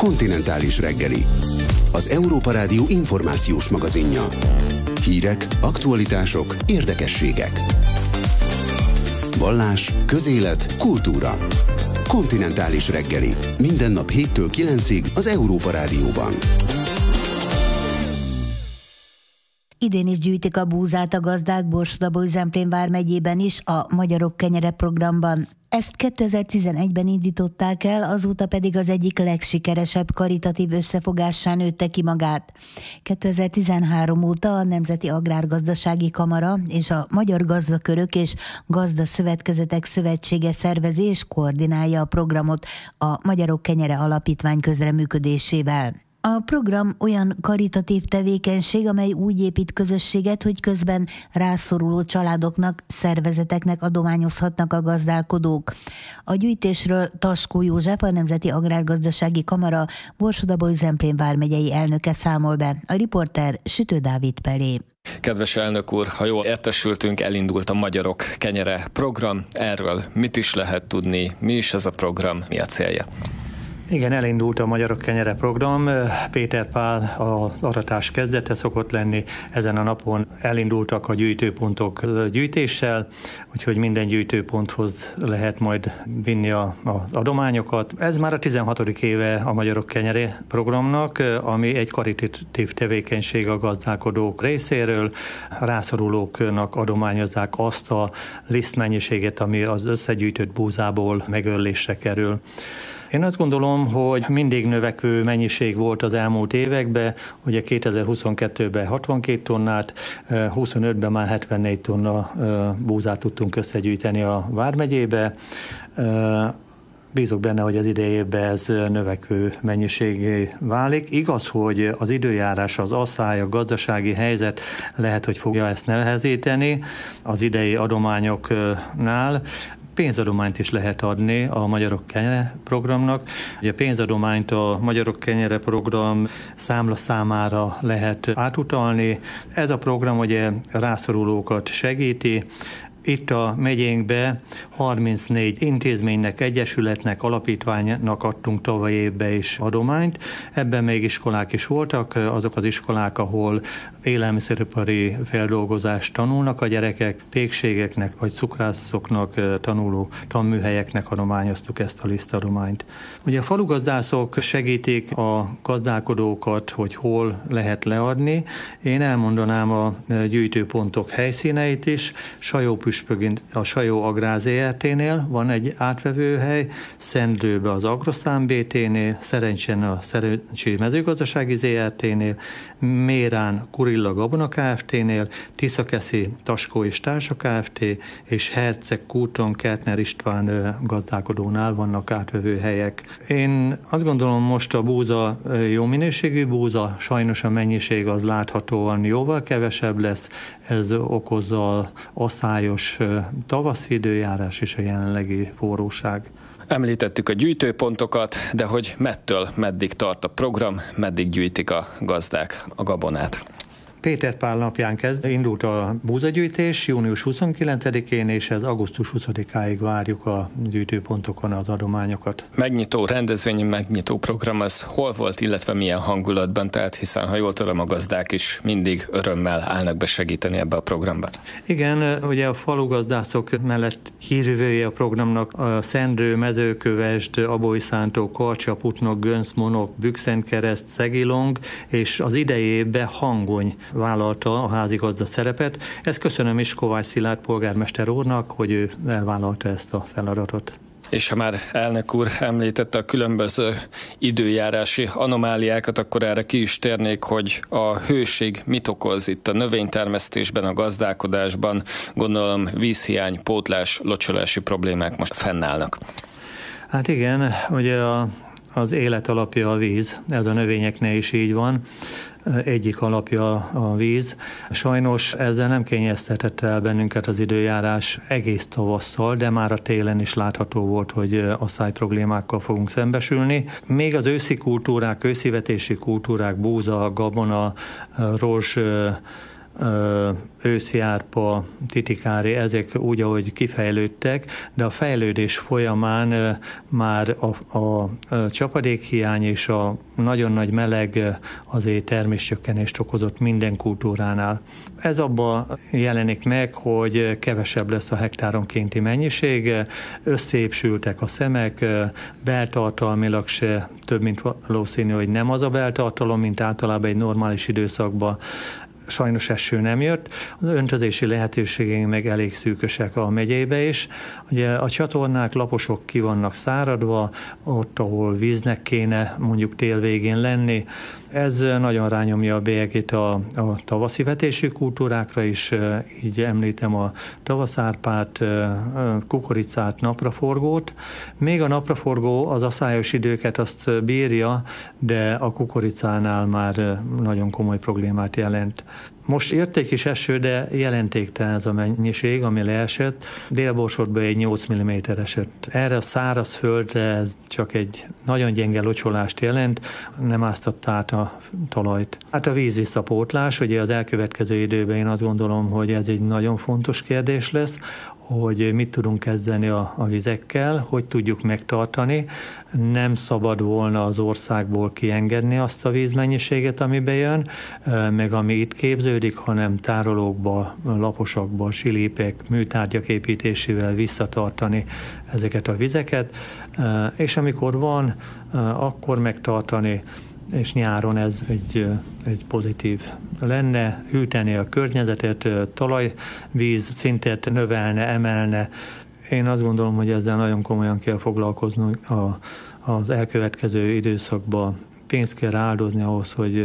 Kontinentális reggeli. Az Európa Rádió információs magazinja. Hírek, aktualitások, érdekességek. Vallás, közélet, kultúra. Kontinentális reggeli. Minden nap 7-től 9-ig az Európa Rádióban. Idén is gyűjtik a búzát a gazdák Borsod-Abaúj-Zemplén vármegyében is a Magyarok Kenyere programban. Ezt 2011-ben indították el, azóta pedig az egyik legsikeresebb karitatív összefogássá nőtte ki magát. 2013 óta a Nemzeti Agrárgazdasági Kamara és a Magyar Gazdakörök és Gazdaszövetkezetek Szövetsége szervezi és koordinálja a programot a Magyarok Kenyere Alapítvány közreműködésével. A program olyan karitatív tevékenység, amely úgy épít közösséget, hogy közben rászoruló családoknak, szervezeteknek adományozhatnak a gazdálkodók. A gyűjtésről Taskó József, a Nemzeti Agrárgazdasági Kamara Borsod-Abaúj-Zemplén vármegyei elnöke számol be. A riporter Sütő Dávid Pelé. Kedves elnök úr, ha jól értesültünk, elindult a Magyarok Kenyere program. Erről mit is lehet tudni, mi is ez a program, mi a célja? Igen, elindult a Magyarok Kenyere program. Péter Pál az aratás kezdete szokott lenni. Ezen a napon elindultak a gyűjtőpontok gyűjtéssel, úgyhogy minden gyűjtőponthoz lehet majd vinni az adományokat. Ez már a 16. éve a Magyarok Kenyere programnak, ami egy karitatív tevékenység a gazdálkodók részéről. A rászorulóknak adományozzák azt a lisztmennyiséget, ami az összegyűjtött búzából megőrlésre kerül. Én azt gondolom, hogy mindig növekvő mennyiség volt az elmúlt években, ugye 2022-ben 62 tonnát, 25-ben már 74 tonna búzát tudtunk összegyűjteni a vármegyébe. Bízok benne, hogy az idejében ez növekvő mennyiségé válik. Igaz, hogy az időjárás, az asszály, a gazdasági helyzet lehet, hogy fogja ezt nehezíteni az idei adományoknál. Pénzadományt is lehet adni a Magyarok Kenyere programnak. Ugye a pénzadományt a Magyarok Kenyere program számla számára lehet átutalni. Ez a program ugye rászorulókat segíti. Itt a megyénkbe 34 intézménynek, egyesületnek, alapítványnak adtunk tavaly évben is adományt. Ebben még iskolák is voltak, azok az iskolák, ahol élelmiszeripari feldolgozást tanulnak a gyerekek, pékségeknek vagy cukrászoknak tanuló tanműhelyeknek adományoztuk ezt a lisztadományt. Ugye a falugazdászok segítik a gazdálkodókat, hogy hol lehet leadni. Én elmondanám a gyűjtőpontok helyszíneit is. Sajópüspökén a Sajó Agrár ZRT-nél van egy átvevőhely, Szendrőbe az Agroszám BT-nél, Szerencsén a Szerencsi Mezőgazdasági ZRT-nél, Mérán Kurilla Gabona Kft-nél, Tiszakeszi Taskó és Társa Kft. És Hercegkúton Kertner István gazdálkodónál vannak átvevőhelyek. Én azt gondolom, most a búza jó minőségű búza, sajnos a mennyiség az láthatóan jóval kevesebb lesz, ez okozza az asszályos tavaszi időjárás és a jelenlegi forróság. Említettük a gyűjtőpontokat, de hogy mettől meddig tart a program, meddig gyűjtik a gazdák a gabonát? Péter Pál napján indult a búzagyűjtés június 29-én, és ez augusztus 20-áig várjuk a gyűjtőpontokon az adományokat. Megnyitó rendezvény, megnyitó program az hol volt, illetve milyen hangulatban, tehát hiszen, ha jól tudom, a gazdák is mindig örömmel állnak be segíteni ebbe a programba. Igen, ugye a falugazdászok mellett hírvivője a programnak a Szendrő, Mezőkövesd, Abaúj-Szántó, Karcsa, Putnok, Gönc, Monok, Bükszentkereszt, Szegilong, és az idejében Hangony vállalta a házigazda szerepet. Ezt köszönöm is Kovács Szilárd polgármester úrnak, hogy ő elvállalta ezt a feladatot. És ha már elnök úr említette a különböző időjárási anomáliákat, akkor erre ki is térnék, hogy a hőség mit okoz itt a növénytermesztésben, a gazdálkodásban. Gondolom vízhiány, pótlás, locsolási problémák most fennállnak. Hát igen, ugye az élet alapja a víz, ez a növényeknél is így van. Egyik alapja a víz. Sajnos ezzel nem kényeztetett el bennünket az időjárás egész tavasszal, de már a télen is látható volt, hogy asszály problémákkal fogunk szembesülni. Még az őszi kultúrák, őszivetési kultúrák, búza, gabona, rozs, őszi árpa, titikári, ezek úgy, ahogy kifejlődtek, de a fejlődés folyamán már a csapadékhiány és a nagyon nagy meleg azért terméscsökkenést okozott minden kultúránál. Ez abban jelenik meg, hogy kevesebb lesz a hektáronkénti mennyiség, összeépsültek a szemek, beltartalmilag se több, mint valószínű, hogy nem az a beltartalom, mint általában egy normális időszakban. Sajnos eső nem jött, az öntözési lehetőségeink meg elég szűkösek a megyébe is. Ugye a csatornák, laposok ki vannak száradva, ott, ahol víznek kéne mondjuk tél végén lenni. Ez nagyon rányomja a bélyegét a tavaszi vetésű kultúrákra is, így említem a tavaszárpát, kukoricát, napraforgót. Még a napraforgó az aszályos időket azt bírja, de a kukoricánál már nagyon komoly problémát jelent. Most jött egy kis eső, de jelentéktelen ez a mennyiség, ami leesett. Délborsodban egy 8 mm esett. Erre a száraz földre ez csak egy nagyon gyenge locsolást jelent, nem áztatta át a talajt. Hát a víz visszapótlás, ugye az elkövetkező időben én azt gondolom, hogy ez egy nagyon fontos kérdés lesz, hogy mit tudunk kezdeni a vizekkel, hogy tudjuk megtartani. Nem szabad volna az országból kiengedni azt a vízmennyiséget, ami bejön, meg ami itt képződik, hanem tárolókba, laposokba, silípek, műtárgyak építésével visszatartani ezeket a vizeket, és amikor van, akkor megtartani, és nyáron ez egy pozitív lenne, hűteni a környezetet, talajvíz szintet növelne, emelne. Én azt gondolom, hogy ezzel nagyon komolyan kell foglalkoznunk az elkövetkező időszakban. Pénzt kell áldozni ahhoz, hogy